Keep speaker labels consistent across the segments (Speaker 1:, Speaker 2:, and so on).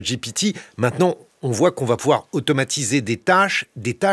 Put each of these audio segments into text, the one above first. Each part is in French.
Speaker 1: GPT, maintenant, on voit qu'on va pouvoir automatiser des tâches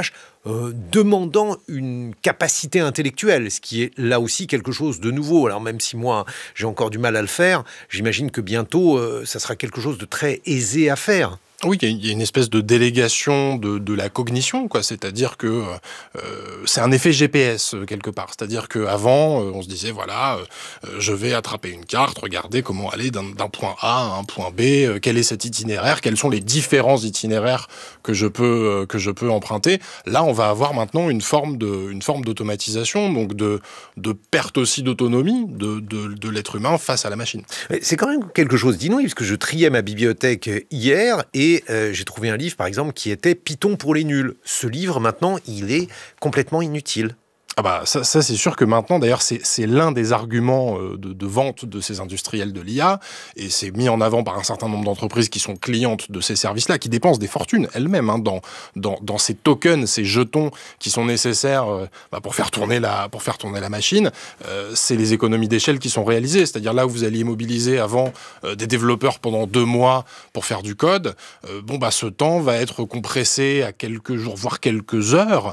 Speaker 1: demandant une capacité intellectuelle, ce qui est là aussi quelque chose de nouveau. Alors même si moi, j'ai encore du mal à le faire, j'imagine que bientôt, ça sera quelque chose de très aisé à faire.
Speaker 2: Oui, il y a une espèce de délégation de la cognition, quoi. C'est-à-dire que c'est un effet GPS quelque part. C'est-à-dire qu'avant, on se disait voilà, je vais attraper une carte, regarder comment aller d'un point A à un point B, quel est cet itinéraire, quels sont les différents itinéraires que je peux emprunter. Là, on va avoir maintenant une forme d'automatisation, donc de perte aussi d'autonomie de l'être humain face à la machine.
Speaker 1: Mais c'est quand même quelque chose d'inouï, parce que je triais ma bibliothèque hier et j'ai trouvé un livre, par exemple, qui était Python pour les nuls. Ce livre, maintenant, il est complètement inutile.
Speaker 2: Ah bah ça c'est sûr que maintenant, d'ailleurs, c'est l'un des arguments de vente de ces industriels de l'IA, et c'est mis en avant par un certain nombre d'entreprises qui sont clientes de ces services-là, qui dépensent des fortunes elles-mêmes dans ces tokens, ces jetons qui sont nécessaires pour faire tourner la machine. C'est les économies d'échelle qui sont réalisées, c'est-à-dire là où vous alliez mobiliser avant des développeurs pendant 2 mois pour faire du code, ce temps va être compressé à quelques jours, voire quelques heures,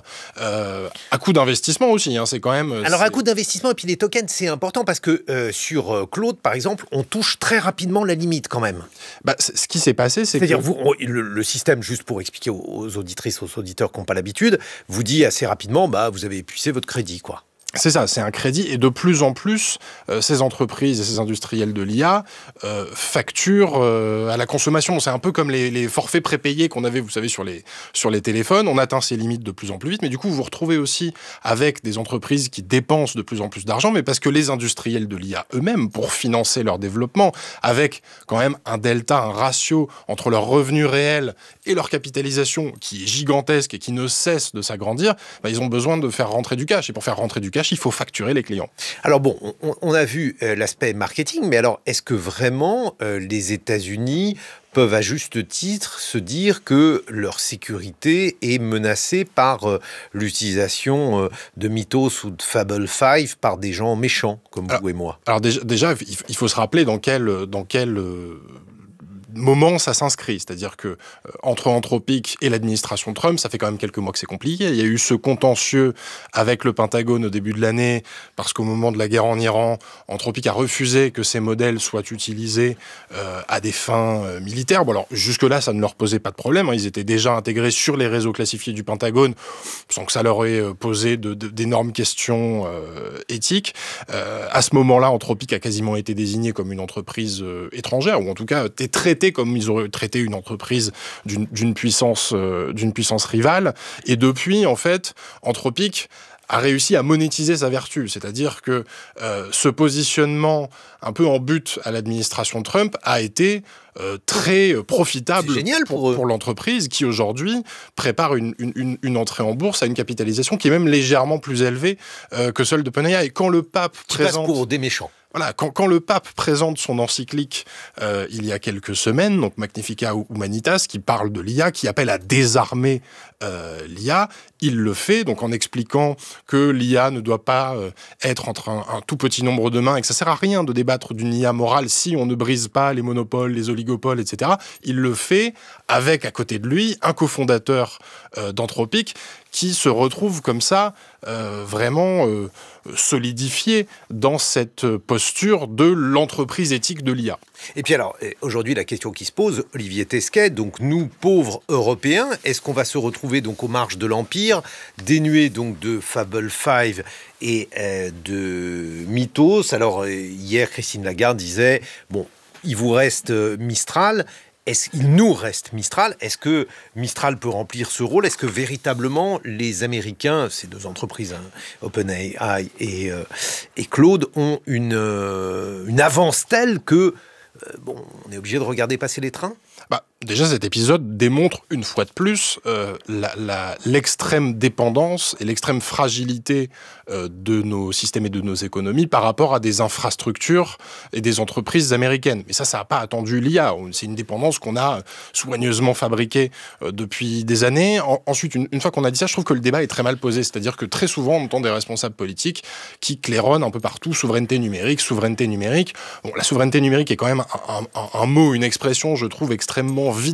Speaker 2: à coût d'investissement aussi, c'est quand même...
Speaker 1: Alors, à coût d'investissement, et puis les tokens, c'est important parce que sur Claude, par exemple, on touche très rapidement la limite quand même.
Speaker 2: Ce qui s'est passé,
Speaker 1: c'est-à-dire le système, juste pour expliquer aux auditrices, aux auditeurs qui n'ont pas l'habitude, vous dit assez rapidement, vous avez épuisé votre crédit, quoi.
Speaker 2: C'est ça, c'est un crédit, et de plus en plus, ces entreprises et ces industriels de l'IA facturent à la consommation. C'est un peu comme les forfaits prépayés qu'on avait, vous savez, sur les téléphones. On atteint ces limites de plus en plus vite, mais du coup, vous vous retrouvez aussi avec des entreprises qui dépensent de plus en plus d'argent, mais parce que les industriels de l'IA eux-mêmes, pour financer leur développement, avec quand même un delta, un ratio entre leurs revenus réels et leur capitalisation qui est gigantesque et qui ne cesse de s'agrandir, ils ont besoin de faire rentrer du cash. Et pour faire rentrer du cash, il faut facturer les clients.
Speaker 1: Alors bon, on a vu l'aspect marketing, mais alors est-ce que vraiment les États-Unis peuvent à juste titre se dire que leur sécurité est menacée par l'utilisation de Mythos ou de Fable 5 par des gens méchants comme vous et moi?
Speaker 2: Alors déjà, il faut se rappeler dans quel moment ça s'inscrit, c'est-à-dire que entre Anthropic et l'administration Trump, ça fait quand même quelques mois que c'est compliqué. Il y a eu ce contentieux avec le Pentagone au début de l'année, parce qu'au moment de la guerre en Iran, Anthropic a refusé que ces modèles soient utilisés à des fins militaires. Bon, alors jusque-là, ça ne leur posait pas de problème, ils étaient déjà intégrés sur les réseaux classifiés du Pentagone, sans que ça leur ait posé d'énormes questions éthiques. À ce moment-là, Anthropic a quasiment été désigné comme une entreprise étrangère, ou en tout cas était traité comme ils auraient traité une entreprise d'une puissance rivale. Et depuis, en fait, Anthropic a réussi à monétiser sa vertu. C'est-à-dire que ce positionnement un peu en but à l'administration Trump a été très profitable pour l'entreprise qui, aujourd'hui, prépare une entrée en bourse à une capitalisation qui est même légèrement plus élevée que celle de OpenAI. Et quand le pape
Speaker 1: présente... passe pour des méchants.
Speaker 2: Voilà, quand le pape présente son encyclique il y a quelques semaines, donc Magnificat Humanitas, qui parle de l'IA, qui appelle à désarmer l'IA, il le fait donc en expliquant que l'IA ne doit pas être entre un tout petit nombre de mains et que ça sert à rien de débattre d'une IA morale si on ne brise pas les monopoles, les oligopoles, etc. Il le fait avec, à côté de lui, un cofondateur d'Anthropic qui se retrouve comme ça vraiment solidifié dans cette posture de l'entreprise éthique de l'IA.
Speaker 1: Et puis alors, aujourd'hui, la question qui se pose, Olivier Tesquet, donc nous, pauvres Européens, est-ce qu'on va se retrouver donc aux marges de l'Empire, dénués donc de Fable 5 et de Mythos? Alors, hier, Christine Lagarde disait, bon, il vous reste Mistral. Est-ce qu'il nous reste Mistral? Est-ce que Mistral peut remplir ce rôle? Est-ce que véritablement les Américains, ces deux entreprises, OpenAI et Claude, ont une avance telle que on est obligé de regarder passer les trains?
Speaker 2: Déjà, cet épisode démontre une fois de plus l'extrême dépendance et l'extrême fragilité de nos systèmes et de nos économies par rapport à des infrastructures et des entreprises américaines. Mais ça n'a pas attendu l'IA. C'est une dépendance qu'on a soigneusement fabriquée depuis des années. Ensuite, une fois qu'on a dit ça, je trouve que le débat est très mal posé. C'est-à-dire que très souvent, on entend des responsables politiques qui claironnent un peu partout souveraineté numérique, souveraineté numérique. Bon, la souveraineté numérique est quand même un mot, une expression, je trouve, extrêmement vite